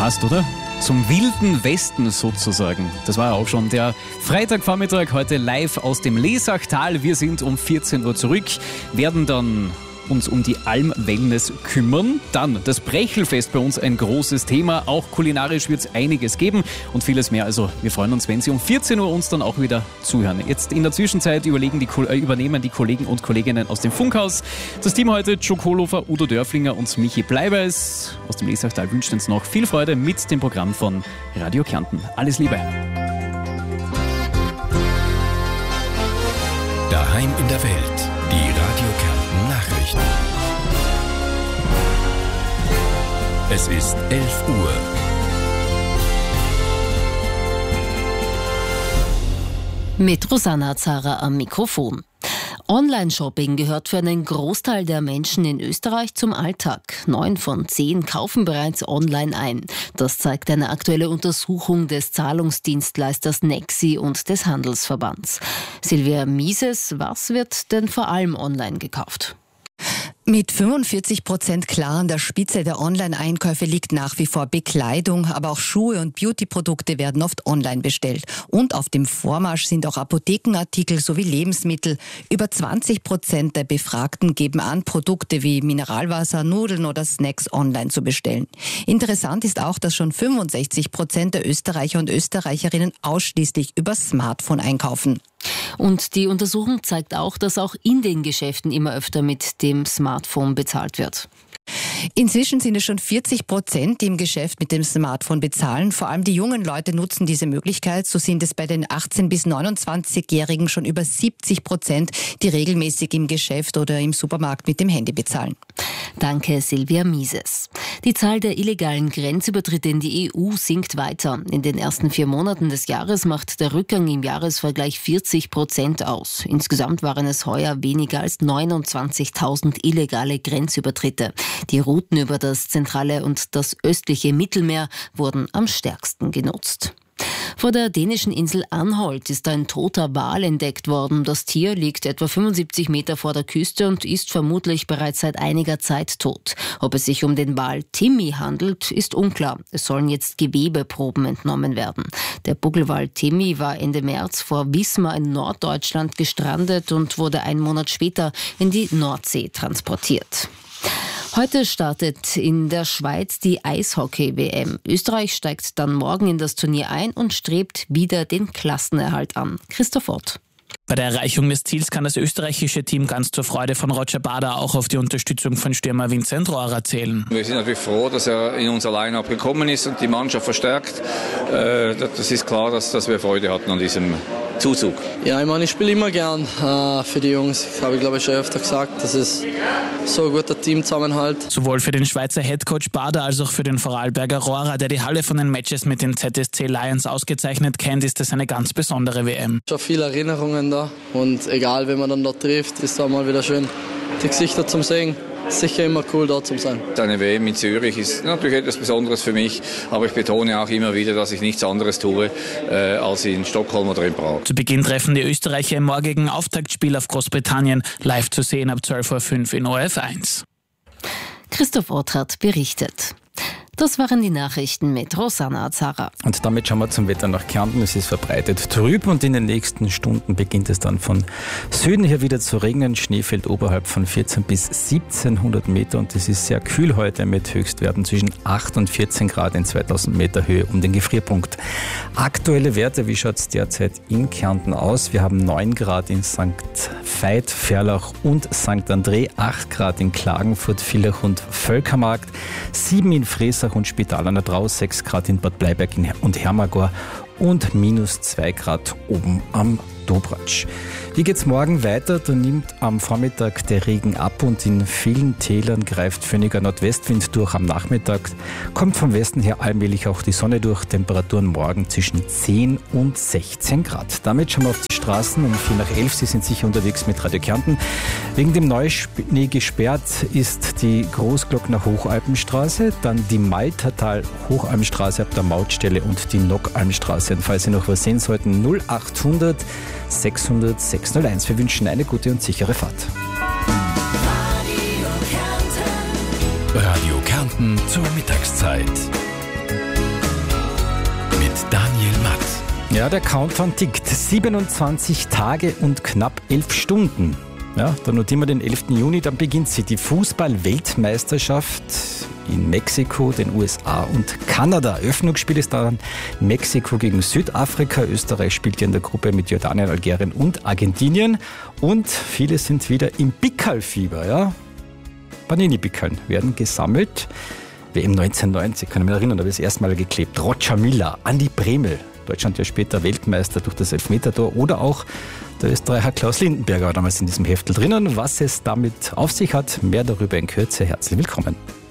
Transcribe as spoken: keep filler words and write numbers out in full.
Passt, oder? Zum wilden Westen sozusagen. Das war auch schon der Freitagvormittag, heute live aus dem Lesachtal. Wir sind um vierzehn Uhr zurück, werden dann uns um die Alm-Wellness kümmern. Dann das Brechelfest bei uns ein großes Thema. Auch kulinarisch wird es einiges geben und vieles mehr. Also wir freuen uns, wenn Sie um vierzehn Uhr uns dann auch wieder zuhören. Jetzt in der Zwischenzeit überlegen die, äh, übernehmen die Kollegen und Kolleginnen aus dem Funkhaus. Das Team heute: Joe Kohlhofer, Udo Dörflinger und Michi Bleibeis aus dem Lesachtal wünschen uns noch viel Freude mit dem Programm von Radio Kärnten. Alles Liebe. Daheim in der Welt. Die Radio Kärnten Nachrichten. Es ist elf Uhr. Mit Rosanna Zara am Mikrofon. Online-Shopping gehört für einen Großteil der Menschen in Österreich zum Alltag. Neun von zehn kaufen bereits online ein. Das zeigt eine aktuelle Untersuchung des Zahlungsdienstleisters Nexi und des Handelsverbands. Silvia Mises, was wird denn vor allem online gekauft? Mit fünfundvierzig Prozent klar an der Spitze der Online-Einkäufe liegt nach wie vor Bekleidung, aber auch Schuhe und Beauty-Produkte werden oft online bestellt. Und auf dem Vormarsch sind auch Apothekenartikel sowie Lebensmittel. Über zwanzig Prozent der Befragten geben an, Produkte wie Mineralwasser, Nudeln oder Snacks online zu bestellen. Interessant ist auch, dass schon fünfundsechzig Prozent der Österreicher und Österreicherinnen ausschließlich über Smartphone einkaufen. Und die Untersuchung zeigt auch, dass auch in den Geschäften immer öfter mit dem Smartphone bezahlt wird. Inzwischen sind es schon vierzig Prozent, die im Geschäft mit dem Smartphone bezahlen. Vor allem die jungen Leute nutzen diese Möglichkeit. So sind es bei den achtzehn- bis neunundzwanzigjährigen schon über siebzig Prozent, die regelmäßig im Geschäft oder im Supermarkt mit dem Handy bezahlen. Danke, Silvia Mises. Die Zahl der illegalen Grenzübertritte in die E U sinkt weiter. In den ersten vier Monaten des Jahres macht der Rückgang im Jahresvergleich vierzig Prozent aus. Insgesamt waren es heuer weniger als neunundzwanzigtausend illegale Grenzübertritte. Die Routen über das zentrale und das östliche Mittelmeer wurden am stärksten genutzt. Vor der dänischen Insel Anholt ist ein toter Wal entdeckt worden. Das Tier liegt etwa fünfundsiebzig Meter vor der Küste und ist vermutlich bereits seit einiger Zeit tot. Ob es sich um den Wal Timmy handelt, ist unklar. Es sollen jetzt Gewebeproben entnommen werden. Der Buckelwal Timmy war Ende März vor Wismar in Norddeutschland gestrandet und wurde einen Monat später in die Nordsee transportiert. Heute startet in der Schweiz die Eishockey-W M. Österreich steigt dann morgen in das Turnier ein und strebt wieder den Klassenerhalt an. Christoph Ott. Bei der Erreichung des Ziels kann das österreichische Team ganz zur Freude von Roger Bader auch auf die Unterstützung von Stürmer Vincent Rohrer zählen. Wir sind natürlich froh, dass er in unser Line-Up gekommen ist und die Mannschaft verstärkt. Das ist klar, dass, dass wir Freude hatten an diesem Zuzug. Ja, ich meine, ich spiele immer gern äh, für die Jungs. Das habe ich, glaube ich, schon öfter gesagt. Das ist so ein guter Teamzusammenhalt. Sowohl für den Schweizer Headcoach Bader als auch für den Vorarlberger Rohrer, der die Halle von den Matches mit den Z S C Lions ausgezeichnet kennt, ist das eine ganz besondere W M. Schon viele Erinnerungen da und egal, wenn man dann dort trifft, ist da mal wieder schön, die Gesichter zum Sehen. Sicher immer cool, dort zu sein. Eine W M in Zürich ist natürlich etwas Besonderes für mich, aber ich betone auch immer wieder, dass ich nichts anderes tue äh, als in Stockholm oder in Prag. Zu Beginn treffen die Österreicher im morgigen Auftaktspiel auf Großbritannien, live zu sehen ab zwölf Uhr fünf in O R F eins. Christoph Ott hat berichtet. Das waren die Nachrichten mit Rosanna Zara. Und damit schauen wir zum Wetter nach Kärnten. Es ist verbreitet trüb und in den nächsten Stunden beginnt es dann von Süden her wieder zu regnen. Schnee fällt oberhalb von vierzehn bis siebzehnhundert Meter und es ist sehr kühl heute mit Höchstwerten zwischen acht und vierzehn Grad in zweitausend Meter Höhe um den Gefrierpunkt. Aktuelle Werte, wie schaut es derzeit in Kärnten aus? Wir haben neun Grad in Sankt Veit, Ferlach und Sankt André, acht Grad in Klagenfurt, Villach und Völkermarkt, sieben in Fräsach und Spital an der Drau, sechs Grad in Bad Bleiberg und Hermagor und minus zwei Grad oben am Dobratsch. Wie geht's morgen weiter? Da nimmt am Vormittag der Regen ab und in vielen Tälern greift föhniger Nordwestwind durch. Am Nachmittag kommt vom Westen her allmählich auch die Sonne durch. Temperaturen morgen zwischen zehn und sechzehn Grad. Damit schauen wir auf die Straßen um vier nach elf. Sie sind sicher unterwegs mit Radio Kärnten. Wegen dem Neuschnee gesperrt ist die Großglockner Hochalpenstraße, dann die Maltertal Hochalmstraße ab der Mautstelle und die Nockalmstraße. Und falls Sie noch was sehen sollten, null achthundert sechshundert sechshunderteins. Wir wünschen eine gute und sichere Fahrt. Radio Kärnten zur Mittagszeit. Ja, der Countdown tickt. siebenundzwanzig Tage und knapp elf Stunden. Ja, dann notieren wir den elften Juni, dann beginnt sie, die Fußball-Weltmeisterschaft in Mexiko, den U S A und Kanada. Eröffnungsspiel ist dann Mexiko gegen Südafrika. Österreich spielt ja in der Gruppe mit Jordanien, Algerien und Argentinien. Und viele sind wieder im Pickerl-Fieber. Ja? Panini-Pickeln werden gesammelt. W M neunzehnhundertneunzig, kann ich mich erinnern, da habe ich das erste Mal geklebt. Roger Miller, Andi Bremel, Deutschland ja später Weltmeister durch das Elfmetertor, oder auch der Österreicher Klaus Lindenberger war damals in diesem Heftel drinnen. Was es damit auf sich hat, mehr darüber in Kürze. Herzlich willkommen.